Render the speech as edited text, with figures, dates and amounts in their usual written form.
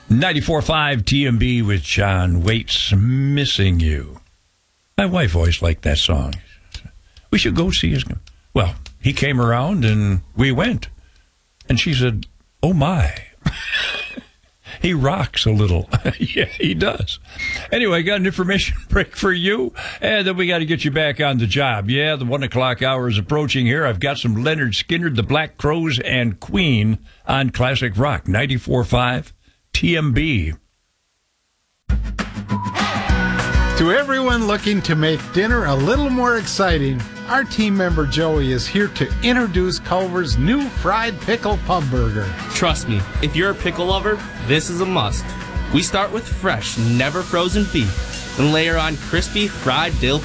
94.5 TMB with John Waits, Missing You. My wife always liked that song. We should go see his... Well, he came around and we went. And she said, oh my. He rocks a little. Yeah, he does. Anyway, got an information break for you, and then we got to get you back on the job. Yeah, the 1 o'clock hour is approaching here. I've got some Leonard Skinner, the Black Crowes, and Queen on Classic Rock, 94.5 TMB. To everyone looking to make dinner a little more exciting, our team member Joey is here to introduce Culver's new fried pickle pub burger. Trust me, if you're a pickle lover, this is a must. We start with fresh, never frozen beef, and layer on crispy fried dill